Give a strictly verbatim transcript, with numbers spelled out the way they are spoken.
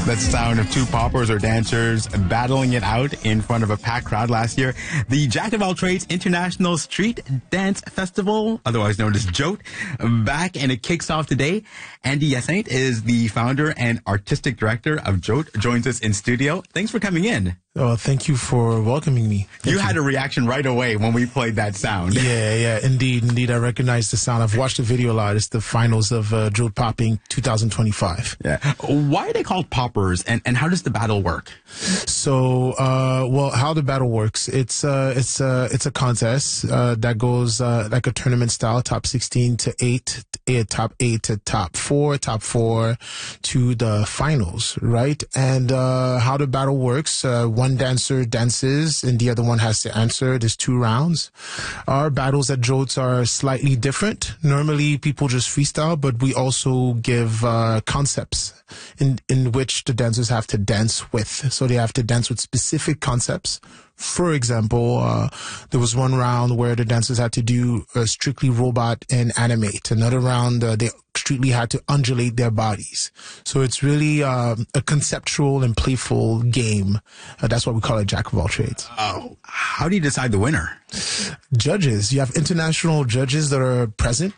That sound of two poppers or dancers battling it out in front of a packed crowd last year. The Jack of All Trades International Street Dance Festival, otherwise known as JOTE, back, and it kicks off today. Andy Hyacinthe is the founder and artistic director of JOTE, joins us in studio. Thanks for coming in. Oh, thank you for welcoming me. Thank you, you had a reaction right away when we played that sound. Yeah, yeah, indeed, indeed. I recognize the sound. I've watched the video a lot. It's the finals of uh, JOTE Popping twenty twenty-five. Yeah. Why are they called poppers, and, and how does the battle work? So, uh, well, how the battle works, it's, uh, it's, uh, it's a contest, uh, that goes, uh, like a tournament style, top sixteen to eight, top eight to top four, top four to the finals, right? And, uh, how the battle works, uh, one dancer dances and the other one has to answer. There's two rounds. Our battles at JOTE are slightly different. Normally people just freestyle, but we also give, uh, concepts in, in which the dancers have to dance with. So they have to dance with specific concepts. For example, uh, there was one round where the dancers had to do uh, strictly robot and animate. Another round, uh, they strictly had to undulate their bodies. So it's really um, a conceptual and playful game. Uh, that's why we call it Jack of All Trades. Oh, how do you decide the winner? Judges. You have international judges that are present